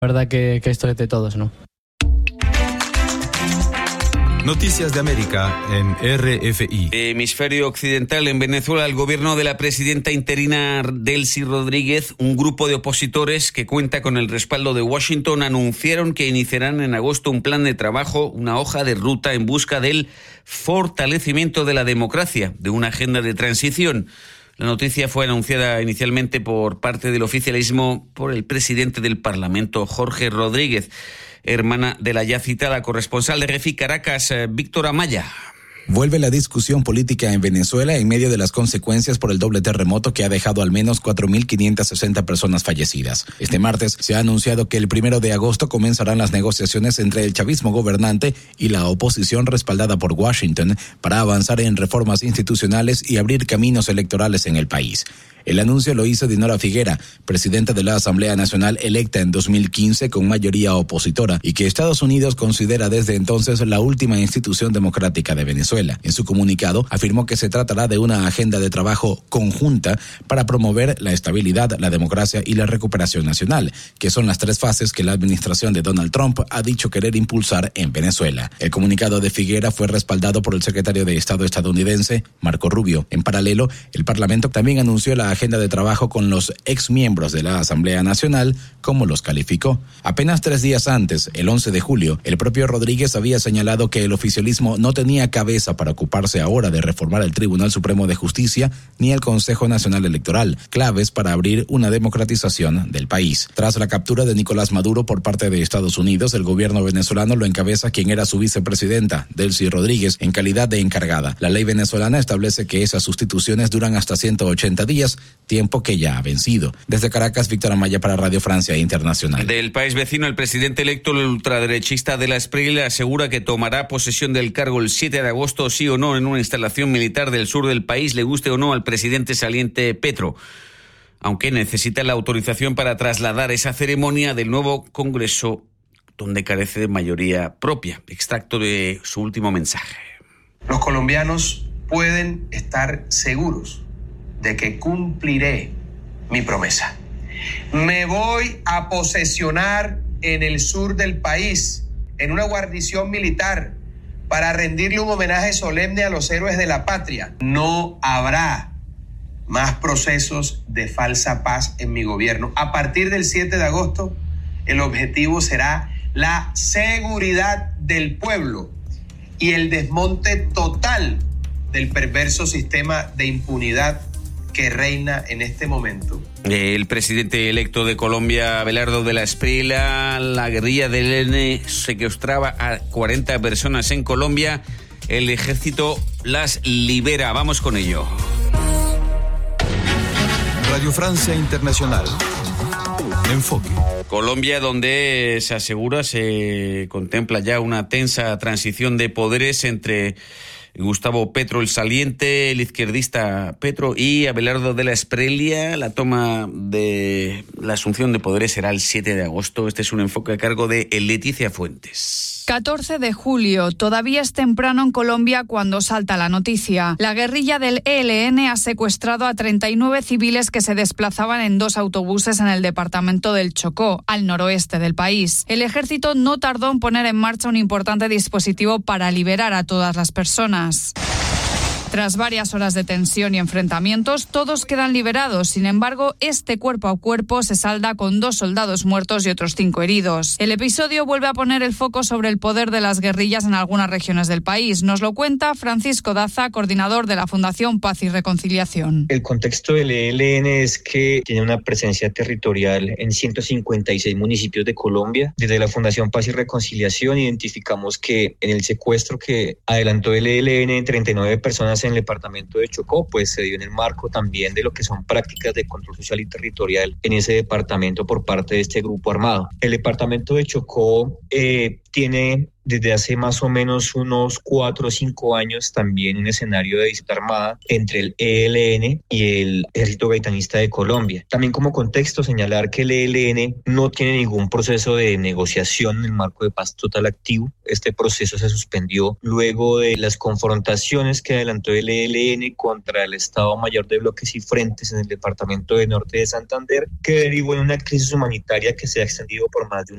La verdad que esto es de todos, ¿no? Noticias de América en RFI. Hemisferio occidental. En Venezuela, el gobierno de la presidenta interina Delcy Rodríguez, un grupo de opositores que cuenta con el respaldo de Washington, anunciaron que iniciarán en agosto un plan de trabajo, una hoja de ruta en busca del fortalecimiento de la democracia, de una agenda de transición. La noticia fue anunciada inicialmente por parte del oficialismo por el presidente del Parlamento, Jorge Rodríguez, hermana de la ya citada corresponsal de RFI Caracas, Víctor Amaya. Vuelve la discusión política en Venezuela en medio de las consecuencias por el doble terremoto que ha dejado al menos 4.560 personas fallecidas. Este martes se ha anunciado que el 1 de agosto comenzarán las negociaciones entre el chavismo gobernante y la oposición respaldada por Washington para avanzar en reformas institucionales y abrir caminos electorales en el país. El anuncio lo hizo Dinora Figuera, presidenta de la Asamblea Nacional electa en 2015 con mayoría opositora y que Estados Unidos considera desde entonces la última institución democrática de Venezuela. En su comunicado afirmó que se tratará de una agenda de trabajo conjunta para promover la estabilidad, la democracia y la recuperación nacional, que son las 3 fases que la administración de Donald Trump ha dicho querer impulsar en Venezuela. El comunicado de Figuera fue respaldado por el secretario de Estado estadounidense, Marco Rubio. En paralelo, el Parlamento también anunció la agenda de trabajo con los exmiembros de la Asamblea Nacional, como los calificó. Apenas 3 días antes, el 11 de julio, el propio Rodríguez había señalado que el oficialismo no tenía cabeza para ocuparse ahora de reformar el Tribunal Supremo de Justicia ni el Consejo Nacional Electoral, claves para abrir una democratización del país. Tras la captura de Nicolás Maduro por parte de Estados Unidos, el gobierno venezolano lo encabeza quien era su vicepresidenta, Delcy Rodríguez, en calidad de encargada. La ley venezolana establece que esas sustituciones duran hasta 180 días, tiempo que ya ha vencido. Desde Caracas, Víctor Amaya para Radio Francia Internacional. Del país vecino, el presidente electo, el ultraderechista de la Espriell, asegura que tomará posesión del cargo el 7 de agosto, sí o no, en una instalación militar del sur del país, le guste o no al presidente saliente Petro, aunque necesita la autorización para trasladar esa ceremonia del nuevo Congreso, donde carece de mayoría propia. Extracto de su último mensaje. Los colombianos pueden estar seguros de que cumpliré mi promesa. Me voy a posesionar en el sur del país, en una guarnición militar, para rendirle un homenaje solemne a los héroes de la patria. No habrá más procesos de falsa paz en mi gobierno. A partir del 7 de agosto, el objetivo será la seguridad del pueblo y el desmonte total del perverso sistema de impunidad que reina en este momento. El presidente electo de Colombia, Abelardo de la Espriell, la guerrilla del ELN secuestraba a 40 personas en Colombia. El ejército las libera. Vamos con ello. Radio Francia Internacional. Enfoque. Colombia, donde se contempla ya una tensa transición de poderes entre Gustavo Petro el saliente, el izquierdista Petro, y Abelardo de la Espriell. La toma de la asunción de poderes será el 7 de agosto. Este es un enfoque a cargo de Leticia Fuentes. 14 de julio. Todavía es temprano en Colombia cuando salta la noticia. La guerrilla del ELN ha secuestrado a 39 civiles que se desplazaban en 2 autobuses en el departamento del Chocó, al noroeste del país. El ejército no tardó en poner en marcha un importante dispositivo para liberar a todas las personas. Tras varias horas de tensión y enfrentamientos, todos quedan liberados. Sin embargo, este cuerpo a cuerpo se salda con 2 soldados muertos y otros 5 heridos. El episodio vuelve a poner el foco sobre el poder de las guerrillas en algunas regiones del país. Nos lo cuenta Francisco Daza, coordinador de la Fundación Paz y Reconciliación. El contexto del ELN es que tiene una presencia territorial en 156 municipios de Colombia. Desde la Fundación Paz y Reconciliación identificamos que en el secuestro que adelantó el ELN 39 personas en el departamento de Chocó, pues se dio en el marco también de lo que son prácticas de control social y territorial en ese departamento por parte de este grupo armado. El departamento de Chocó tiene desde hace más o menos unos 4 o 5 años también un escenario de disputa armada entre el ELN y el Ejército Gaitantista de Colombia. También como contexto señalar que el ELN no tiene ningún proceso de negociación en el marco de paz total activo. Este proceso se suspendió luego de las confrontaciones que adelantó el ELN contra el Estado Mayor de Bloques y Frentes en el departamento de Norte de Santander, que derivó en una crisis humanitaria que se ha extendido por más de